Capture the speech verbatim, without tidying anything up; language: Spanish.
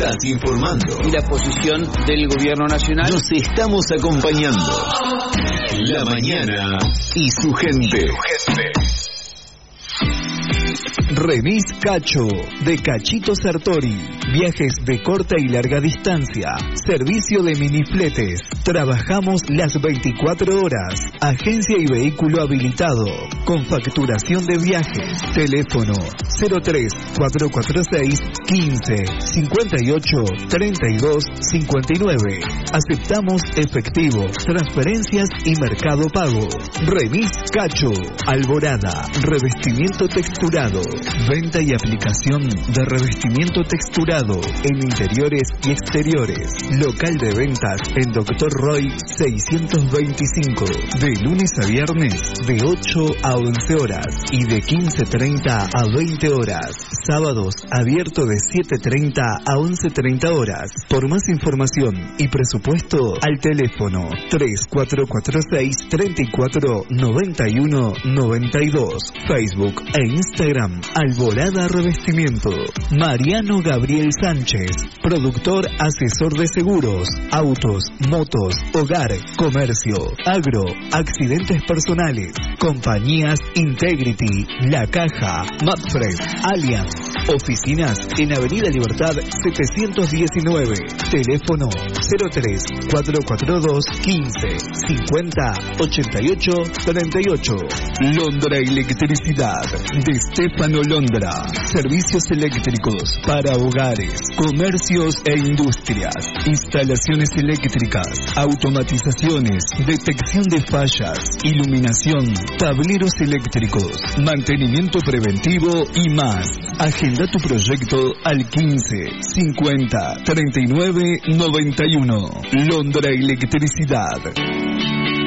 estás informando. Y la posición del gobierno nacional. Nos estamos acompañando. La mañana y su gente. Remis Cacho, de Cachito Sartori. Viajes de corta y larga distancia. Servicio de minifletes. Trabajamos las veinticuatro horas. Agencia y vehículo habilitado. Con facturación de viajes. Teléfono cero tres cuatro cuatro seis quince cincuenta y ocho treinta y dos cincuenta y nueve. Aceptamos efectivo, transferencias y mercado pago. Remis Cacho. Alborada. Revestimiento texturado. Venta y aplicación de revestimiento texturado en interiores y exteriores. Local de ventas en Doctor Roy seiscientos veinticinco. De lunes a viernes de ocho a once horas y de quince treinta a veinte horas. Sábados abierto de siete treinta a once treinta horas. Por más información y presupuesto al teléfono tres cuatro cuatro seis treinta y cuatro noventa y uno noventa y dos. Facebook e Instagram Alborada Revestimiento. Mariano Gabriel Sánchez, productor asesor de seguros, autos, motos, hogar, comercio, agro, accidentes personales, compañías Integrity, La Caja, Mapfred, Allianz. Oficinas en Avenida Libertad setecientos diecinueve. Teléfono cero tres cuatro cuatro dos quince cincuenta ochenta y ocho treinta y ocho. Londra Electricidad de Stefano Londra. Servicios eléctricos para hogares, comercios e industrias. Instalaciones eléctricas, automatizaciones, detección de fallas, iluminación, tableros eléctricos, mantenimiento preventivo y más. Agenda tu proyecto al quince cincuenta treinta y nueve noventa y uno. Londra Electricidad.